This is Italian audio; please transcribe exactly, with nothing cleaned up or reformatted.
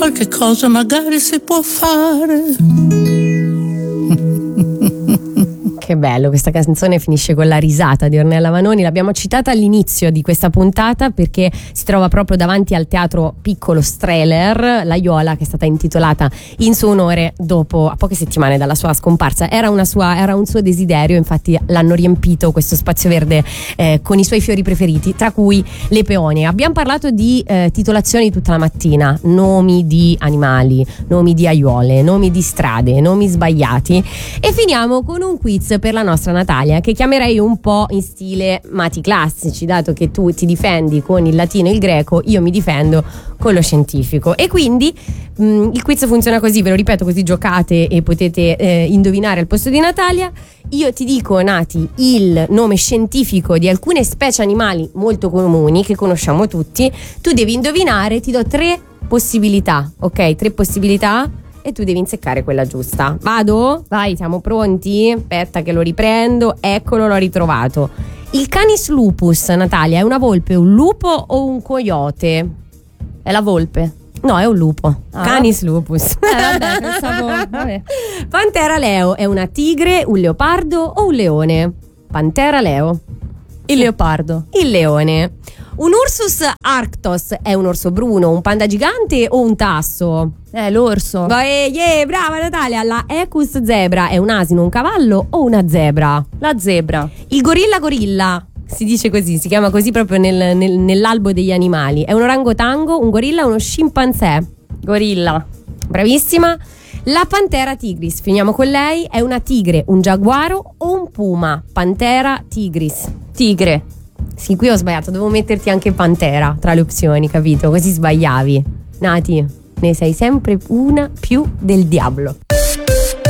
qualche cosa magari si può fare. Che bello, questa canzone finisce con la risata di Ornella Vanoni. L'abbiamo citata all'inizio di questa puntata perché si trova proprio davanti al teatro Piccolo Strehler, l'Aiola, che è stata intitolata in suo onore dopo a poche settimane dalla sua scomparsa. Era, una sua, era un suo desiderio, infatti l'hanno riempito questo spazio verde eh, con i suoi fiori preferiti, tra cui le peonie. Abbiamo parlato di eh, titolazioni tutta la mattina, nomi di animali, nomi di aiuole, nomi di strade, nomi sbagliati, e finiamo con un quiz per la nostra Natalia, che chiamerei un po' in stile mati classici, dato che tu ti difendi con il latino e il greco, io mi difendo con lo scientifico. E quindi mh, il quiz funziona così, ve lo ripeto, così giocate e potete eh, indovinare al posto di Natalia. Io ti dico, Nati, il nome scientifico di alcune specie animali molto comuni che conosciamo tutti, tu devi indovinare, ti do tre possibilità, ok? Tre possibilità e tu devi inseccare quella giusta. Vado? Vai, siamo pronti? Aspetta che lo riprendo. Eccolo, l'ho ritrovato. Il Canis lupus, Natalia, è una volpe, un lupo o un coyote? È la volpe. No, è un lupo. Ah, Canis lupus. Eh, vabbè, pensavo, vabbè. Pantera leo è una tigre, un leopardo o un leone? Pantera leo. Il leopardo. Il leone. Un Ursus arctos è un orso bruno, un panda gigante o un tasso? Eh, l'orso. Vai, yeah, brava Natalia. La Equus zebra è un asino, un cavallo o una zebra? La zebra. Il gorilla gorilla, si dice così, si chiama così proprio nel, nel, nell'albo degli animali. È un orangotango, un gorilla o uno scimpanzé? Gorilla. Bravissima. La pantera tigris, finiamo con lei, è una tigre, un giaguaro o un puma? Pantera tigris. Tigre. Sì, qui ho sbagliato, dovevo metterti anche pantera tra le opzioni, capito? Così sbagliavi. Nati, ne sei sempre una più del diavolo.